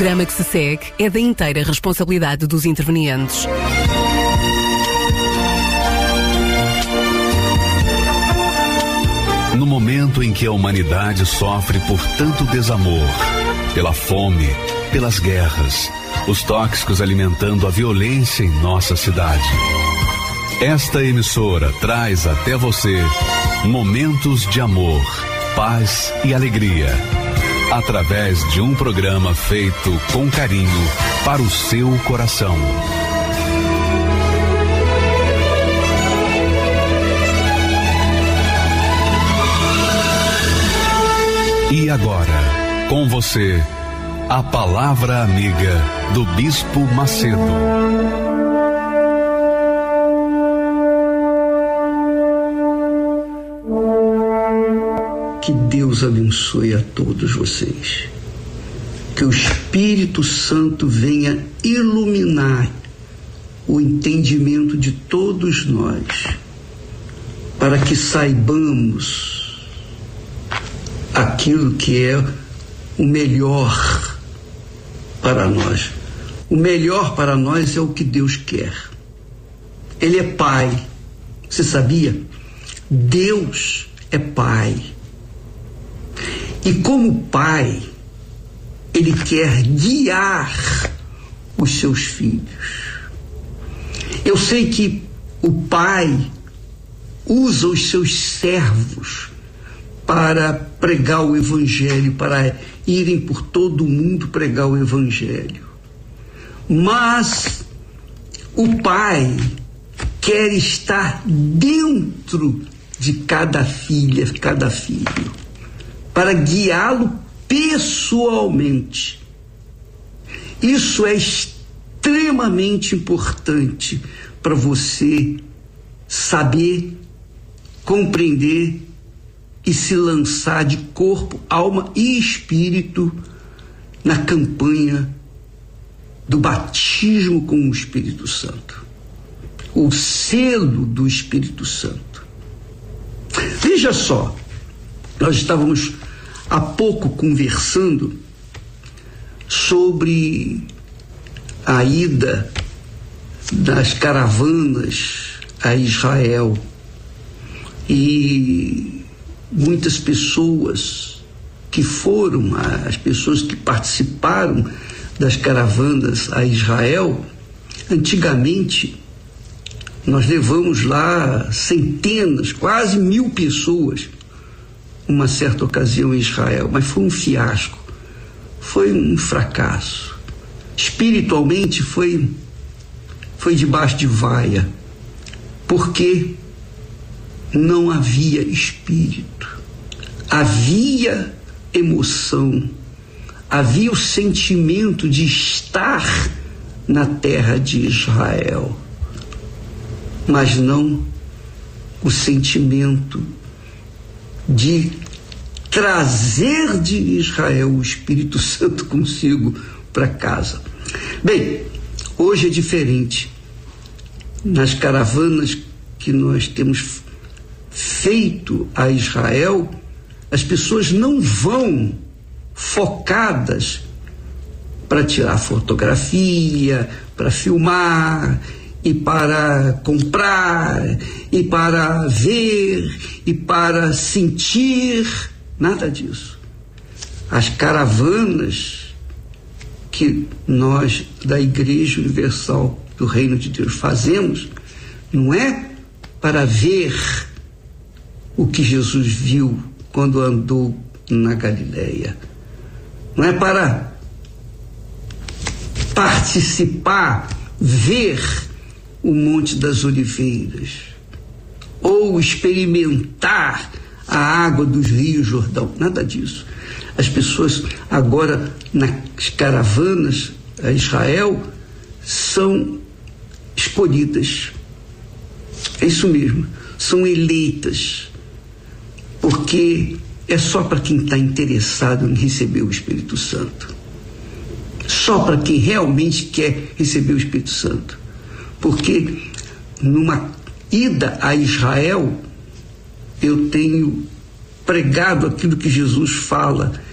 O programa que se segue é da inteira responsabilidade dos intervenientes. No momento em que a humanidade sofre por tanto desamor, pela fome, pelas guerras, os tóxicos alimentando a violência em nossa cidade, esta emissora traz até você momentos de amor, paz e alegria, através de um programa feito com carinho para o seu coração. E agora, com você, a palavra amiga do Bispo Macedo. Que Deus abençoe a todos vocês. Que o Espírito Santo venha iluminar o entendimento de todos nós, para que saibamos aquilo que é o melhor para nós. O melhor para nós é o que Deus quer. Ele é Pai. Você sabia? Deus é Pai. E como Pai, Ele quer guiar os seus filhos. Eu sei que o Pai usa os seus servos para pregar o Evangelho, para irem por todo o mundo pregar o Evangelho. Mas o Pai quer estar dentro de cada filha, cada filho, para guiá-lo pessoalmente. Isso é extremamente importante para você saber, compreender e se lançar de corpo, alma e espírito na campanha do batismo com o Espírito Santo, o selo do Espírito Santo. Veja só, nós estávamos há pouco conversando sobre a ida das caravanas a Israel, e muitas pessoas que foram, as pessoas que participaram das caravanas a Israel, antigamente nós levamos lá centenas, quase 1000 pessoas, uma certa ocasião em Israel, mas foi um fiasco, foi um fracasso. Espiritualmente foi debaixo de vaia, porque não havia espírito, havia emoção, havia o sentimento de estar na terra de Israel, mas não o sentimento de trazer de Israel o Espírito Santo consigo para casa. Bem, hoje é diferente. Nas caravanas que nós temos feito a Israel, as pessoas não vão focadas para tirar fotografia, para filmar, e para comprar, e para ver, e para sentir, nada disso. As caravanas que nós da Igreja Universal do Reino de Deus fazemos, não é para ver o que Jesus viu quando andou na Galileia, não é para participar, ver o Monte das Oliveiras, ou experimentar a água dos rios Jordão, nada disso. As pessoas agora nas caravanas a Israel são escolhidas, é isso mesmo, são eleitas, porque é só para quem está interessado em receber o Espírito Santo, só para quem realmente quer receber o Espírito Santo. Porque numa ida a Israel, eu tenho pregado aquilo que Jesus fala,